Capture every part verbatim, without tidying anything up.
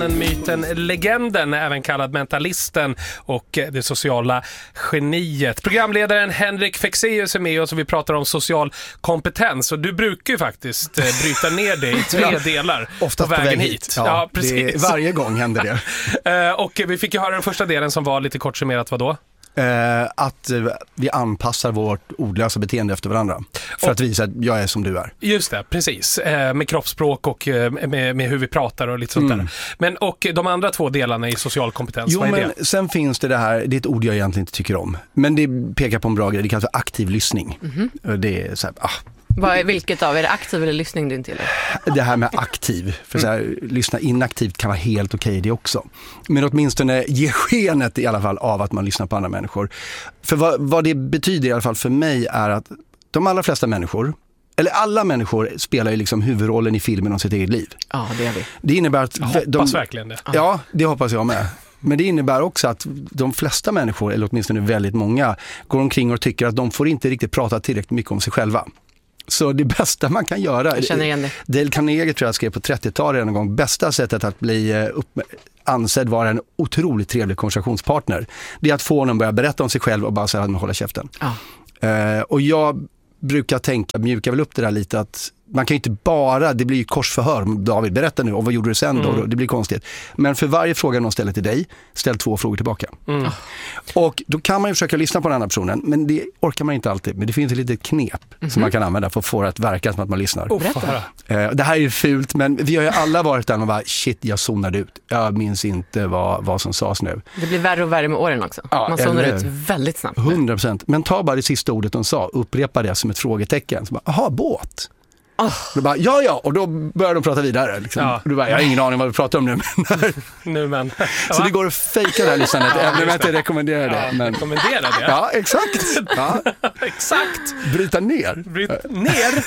Myten, legenden, även kallad mentalisten och det sociala geniet. Programledaren Henrik Fexeus är med oss och vi pratar om social kompetens. Och du brukar ju faktiskt bryta ner det i tre delar. Ofta på vägen hit. hit. Ja, ja, precis. Det är, varje gång händer det. Och vi fick ju höra den första delen som var lite kort summerat, vad då? Eh, att eh, vi anpassar vårt ordlösa beteende efter varandra för och, att visa att jag är som du är. Just det, precis. Eh, med kroppsspråk och eh, med, med hur vi pratar och lite sånt mm. där. Men och de andra två delarna i social kompetens, jo, vad är men det? Sen finns det det här, det är ett ord jag egentligen inte tycker om. Men det pekar på en bra grej, det kallas för aktiv lyssning. Mm-hmm. Det är så här, ah. Vad är, vilket av, är det aktiv eller lyssning du inte gillar? Det här med aktiv, för så här, mm. lyssna inaktivt kan vara helt okej okay, det också. Men åtminstone ge skenet i alla fall av att man lyssnar på andra människor. För vad, vad det betyder i alla fall för mig är att de allra flesta människor, eller alla människor spelar ju liksom huvudrollen i filmen om sitt eget liv. Ja, det är vi. Det innebär att... Jag hoppas de, verkligen det. Ja, det hoppas jag med. Men det innebär också att de flesta människor, eller åtminstone väldigt många, går omkring och tycker att de får inte riktigt prata tillräckligt mycket om sig själva. Så det bästa man kan göra, jag känner igen det. Dale Carnegie tror jag skrev på trettiotalet en gång, bästa sättet att bli upp, ansedd vara en otroligt trevlig konversationspartner, det är att få någon börja berätta om sig själv och bara säga att man håller käften. Ah. Uh, och jag brukar tänka, mjuka väl upp det där lite, att man kan ju inte bara, det blir ju korsförhör, David berätta nu, och vad gjorde du sen då? Mm. Det blir konstigt. Men för varje fråga någon ställer till dig, ställ två frågor tillbaka. Mm. Och då kan man ju försöka lyssna på den andra personen, men det orkar man inte alltid. Men det finns ett litet knep mm-hmm. som man kan använda för att få det att verka som att man lyssnar. Oh, eh, det här är ju fult, men vi har ju alla varit där och bara, shit, jag zonade ut. Jag minns inte vad, vad som sades nu. Det blir värre och värre med åren också. Ja, man zonar ut väldigt snabbt. hundra procent. Men ta bara det sista ordet de sa, upprepa det som ett frågetecken. Så bara, aha, båt. Oh. Då bara, ja, ja, och då börjar de prata vidare. Liksom. Ja. Och då bara, jag har ingen aning vad vi pratar om nu. Men nu men. Så det går att fejka det här lyssnandet, ja, även om jag inte rekommenderar det. Ja, men... rekommenderar det? Ja, exakt. Ja. Exakt. Bryta ner. Bryta ner?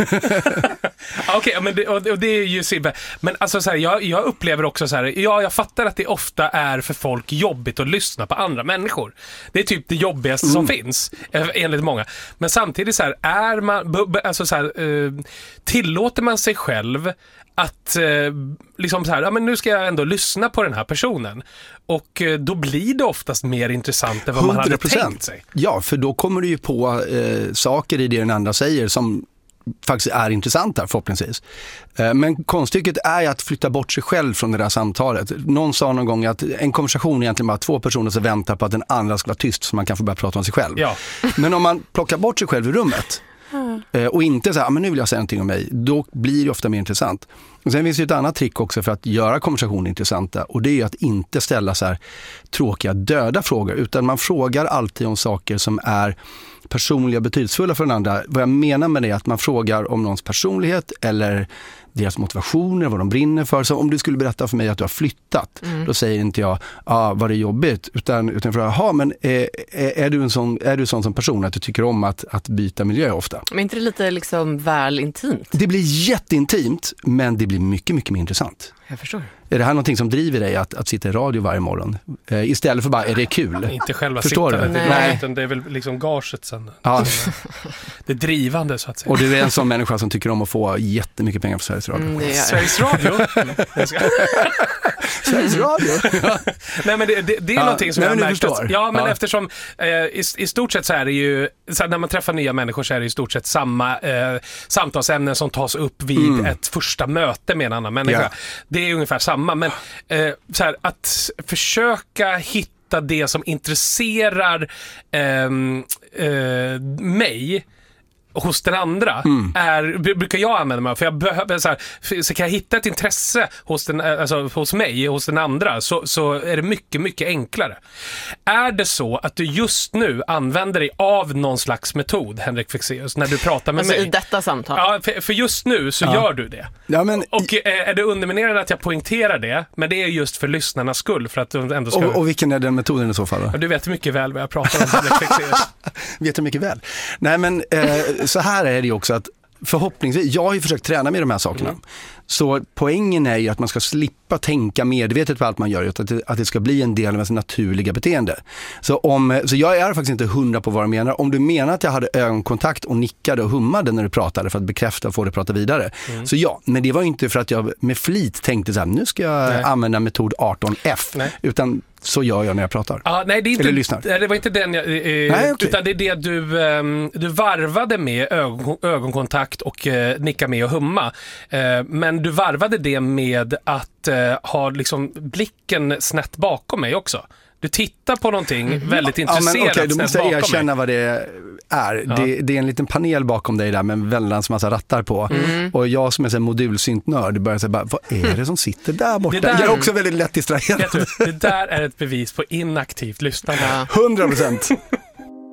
Okej, okay, men det, och, och det är ju Sibbe. Men alltså så här, jag, jag upplever också så här, ja, jag fattar att det ofta är för folk jobbigt att lyssna på andra människor. Det är typ det jobbigaste mm. som finns, enligt många. Men samtidigt så här, är man, b- b- alltså så här, uh, tillåter man sig själv att eh, liksom så här, ja, men nu ska jag ändå lyssna på den här personen, och eh, då blir det oftast mer intressant än vad man hade tänkt sig. Ja, för då kommer du ju på eh, saker i det den andra säger som faktiskt är intressanta förhoppningsvis. Eh, men konststycket är att flytta bort sig själv från det där samtalet. Någon sa någon gång att en konversation är egentligen bara två personer som väntar på att den andra ska vara tyst så man kan få börja prata om sig själv. Ja. Men om man plockar bort sig själv i rummet Mm. och inte så här, men nu vill jag säga någonting om mig, då blir det ofta mer intressant. Och sen finns det ett annat trick också för att göra konversationen intressanta, och det är ju att inte ställa så här tråkiga, döda frågor, utan man frågar alltid om saker som är personliga, betydelsefulla för den andra. Vad jag menar med det är att man frågar om någons personlighet eller deras motivationer, vad de brinner för. Så om du skulle berätta för mig att du har flyttat, mm. då säger inte jag, ah, vad det är jobbigt, utan, utan frågar, jaha, men är, är, du en sån, är du sån som person att du tycker om att, att byta miljö ofta? Men inte det lite liksom väl intimt? Det blir jätteintimt, men det blir mycket, mycket mer intressant. Jag förstår. Är det här någonting som driver dig att, att sitta i radio varje morgon? Eh, istället för bara, är det kul? Inte själva Förstår sittandet, du? Nej. Utan det är väl liksom gaget sen. Ja. Det är drivande så att säga. Och du är en sån människa som tycker om att få jättemycket pengar för Sveriges Radio. Mm, det är Sveriges Radio? Sveriges Radio? Nej, men det, det, det är ja, någonting som nej, jag men märkt. Att, ja, men ja. eftersom eh, i, i stort sett så är det ju, så när man träffar nya människor så är det i stort sett samma eh, samtalsämnen som tas upp vid mm. ett första möte med en annan människa. Ja. Det är ungefär samma, men eh, så här, att försöka hitta det som intresserar eh, eh, mig hos den andra mm. är, brukar jag använda mig av, för jag behöver så här, så kan jag hitta ett intresse hos den, alltså hos mig, hos den andra, så, så är det mycket, mycket enklare. Är det så att du just nu använder dig av någon slags metod, Henrik Fexeus, när du pratar med alltså mig? I detta samtal? Ja, för, för just nu så ja. gör du det. Ja, men och i... är det underminerande att jag poängterar det, men det är just för lyssnarnas skull, för att du ändå ska... Och, och vilken är den metoden i så fall då? Ja, du vet mycket väl vad jag pratar om, Henrik Fexeus. Vet du mycket väl? Nej, men eh, så här är det ju också att förhoppningsvis, jag har ju försökt träna med de här sakerna. Mm. Så poängen är ju att man ska slippa tänka medvetet på allt man gör, utan att det, att det ska bli en del av ens naturliga beteende. Så, om, så jag är faktiskt inte hundra på vad du menar. Om du menar att jag hade ögonkontakt och nickade och hummade när du pratade för att bekräfta och få dig att prata vidare. Mm. Så ja, men det var inte för att jag med flit tänkte så här, nu ska jag nej. använda metod arton F. Nej. Utan så gör jag när jag pratar. Ah, nej, det, är inte, eller lyssnar. Det var inte den jag, eh, nej, okay. Utan det är det du, eh, du varvade med ögon, ögonkontakt och eh, nicka med och humma. Eh, men du varvade det med att eh, ha liksom blicken snett bakom mig också. Du tittar på någonting mm. väldigt intresserat. Ja, men okay, du måste erkänna vad det är. Ja. Det, det är en liten panel bakom dig där med en väldans massa rattar på. Mm. Och jag som är en modulsyntnörd börjar säga bara, vad är det som sitter där borta? Det där, jag är också väldigt lätt distraherad. Det där är ett bevis på inaktivt lyssnande. hundra procent.